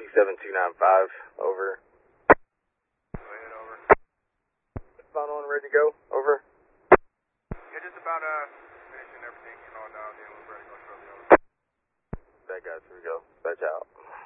7295, over. Go ahead, over. Final one, ready to go, over. Yeah, just about finishing everything, then we're ready to go shortly, over. That guys, here we go. Dispatch out.